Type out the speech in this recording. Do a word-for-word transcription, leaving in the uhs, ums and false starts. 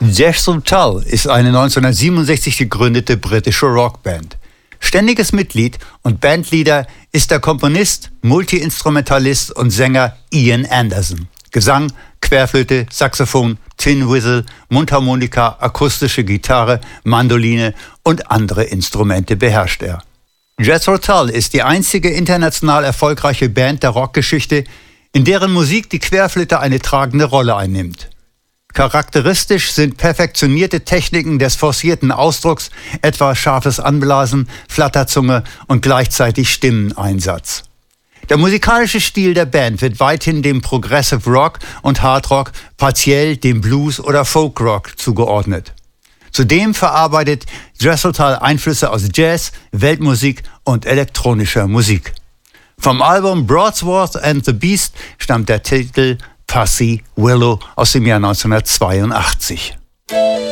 Jethro Tull ist eine neunzehnhundertsiebenundsechzig gegründete britische Rockband. Ständiges Mitglied und Bandleader ist der Komponist, Multi-Instrumentalist und Sänger Ian Anderson. Gesang, Querflöte, Saxophon, Tin Whistle, Mundharmonika, akustische Gitarre, Mandoline und andere Instrumente beherrscht er. Jethro Tull ist die einzige international erfolgreiche Band der Rockgeschichte, in deren Musik die Querflöte eine tragende Rolle einnimmt. Charakteristisch sind perfektionierte Techniken des forcierten Ausdrucks, etwa scharfes Anblasen, Flatterzunge und gleichzeitig Stimmeneinsatz. Der musikalische Stil der Band wird weithin dem Progressive Rock und Hard Rock, partiell dem Blues oder Folk Rock zugeordnet. Zudem verarbeitet Jethro Tull Einflüsse aus Jazz, Weltmusik und elektronischer Musik. Vom Album Broadsworth and the Beast stammt der Titel Pussy Willow aus dem Jahr neunzehnhundertzweiundachtzig.